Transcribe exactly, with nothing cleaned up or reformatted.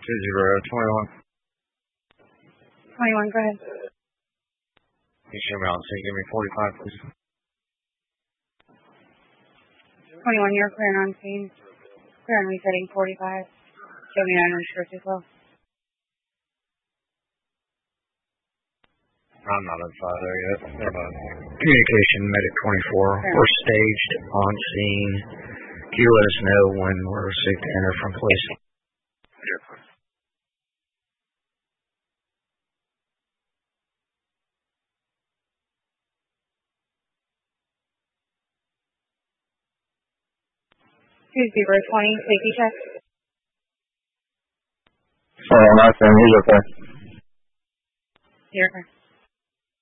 two zero twenty-one. twenty-one, go ahead. You show me on scene. Give me forty-five, please. twenty-one, you're clear on scene. Clear on resetting forty-five. Show me nine restricted flow. I'm not inside there yet. Communication, Medic twenty-four. Fair. We're staged on scene. Can you let us know when we're safe to enter from place? Yes, sir. two zero twenty, safety check. Oh, nice, man. He's okay. You're okay.